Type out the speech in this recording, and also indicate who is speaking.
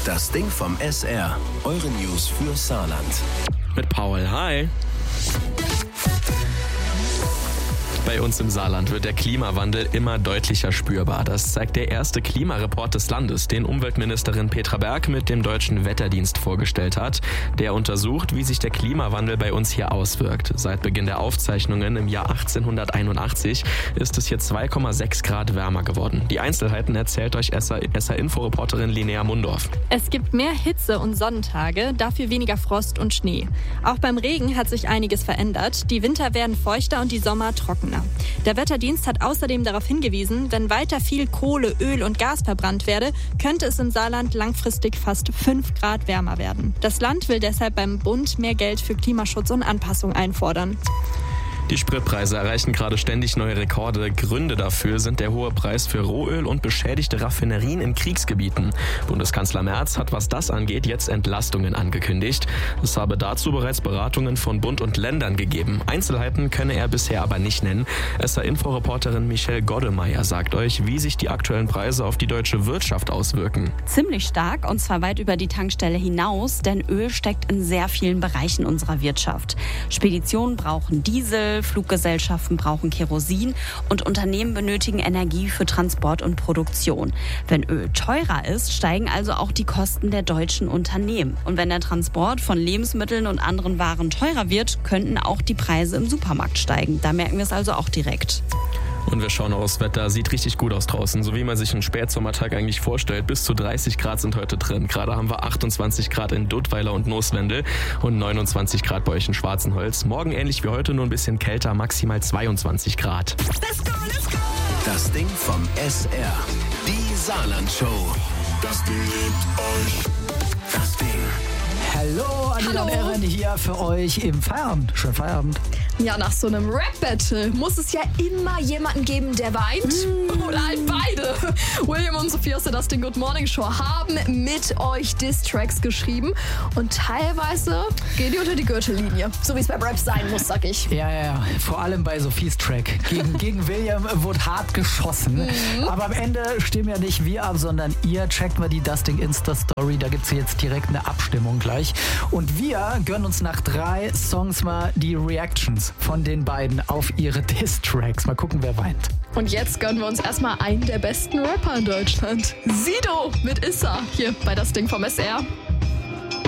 Speaker 1: Das Ding vom SR. Eure News für Saarland.
Speaker 2: Mit Paul, hi. Bei uns im Saarland wird der Klimawandel immer deutlicher spürbar. Das zeigt der erste Klimareport des Landes, den Umweltministerin Petra Berg mit dem Deutschen Wetterdienst vorgestellt hat. Der untersucht, wie sich der Klimawandel bei uns hier auswirkt. Seit Beginn der Aufzeichnungen im Jahr 1881 ist es hier 2,6 Grad wärmer geworden. Die Einzelheiten erzählt euch SR-Info-Reporterin Linnea Mundorf.
Speaker 3: Es gibt mehr Hitze- und Sonnentage, dafür weniger Frost und Schnee. Auch beim Regen hat sich einiges verändert. Die Winter werden feuchter und die Sommer trockener. Der Wetterdienst hat außerdem darauf hingewiesen, wenn weiter viel Kohle, Öl und Gas verbrannt werde, könnte es im Saarland langfristig fast 5 Grad wärmer werden. Das Land will deshalb beim Bund mehr Geld für Klimaschutz und Anpassung einfordern.
Speaker 2: Die Spritpreise erreichen gerade ständig neue Rekorde. Gründe dafür sind der hohe Preis für Rohöl und beschädigte Raffinerien in Kriegsgebieten. Bundeskanzler Merz hat, was das angeht, jetzt Entlastungen angekündigt. Es habe dazu bereits Beratungen von Bund und Ländern gegeben. Einzelheiten könne er bisher aber nicht nennen. SR-Info-Reporterin Michelle Goddemeyer sagt euch, wie sich die aktuellen Preise auf die deutsche Wirtschaft auswirken.
Speaker 4: Ziemlich stark, und zwar weit über die Tankstelle hinaus, denn Öl steckt in sehr vielen Bereichen unserer Wirtschaft. Speditionen brauchen Diesel, Fluggesellschaften brauchen Kerosin und Unternehmen benötigen Energie für Transport und Produktion. Wenn Öl teurer ist, steigen also auch die Kosten der deutschen Unternehmen. Und wenn der Transport von Lebensmitteln und anderen Waren teurer wird, könnten auch die Preise im Supermarkt steigen. Da merken wir es also auch direkt.
Speaker 2: Und wir schauen aufs Wetter. Sieht richtig gut aus draußen, so wie man sich einen Spätsommertag eigentlich vorstellt. Bis zu 30 Grad sind heute drin. Gerade haben wir 28 Grad in Duttweiler und Nooswendel und 29 Grad bei euch in Schwarzenholz. Morgen ähnlich wie heute, nur ein bisschen kälter, maximal 22 Grad.
Speaker 1: Let's go, let's go! Das Ding vom SR. Die Saarland-Show. Das Ding liebt euch. Das Ding.
Speaker 5: Hallo, Anita und Erin hier für euch im Feierabend. Schönen Feierabend.
Speaker 6: Ja, nach so einem Rap-Battle muss es ja immer jemanden geben, der weint. Oder halt beide. William und Sophie aus der Das Ding Good Morning Show haben mit euch Diss-Tracks geschrieben. Und teilweise gehen die unter die Gürtellinie. So wie es bei Rap sein muss, sag ich.
Speaker 5: Ja. Vor allem bei Sophies Track. Gegen William wurde hart geschossen. Aber am Ende stimmen ja nicht wir ab, sondern ihr. Checkt mal die Das Ding Insta-Story. Da gibt es jetzt direkt eine Abstimmung gleich. Und wir gönnen uns nach 3 Songs mal die Reactions von den beiden auf ihre Diss-Tracks. Mal gucken, wer weint.
Speaker 6: Und jetzt gönnen wir uns erstmal einen der besten Rapper in Deutschland. Sido mit Issa hier bei Das Ding vom SR.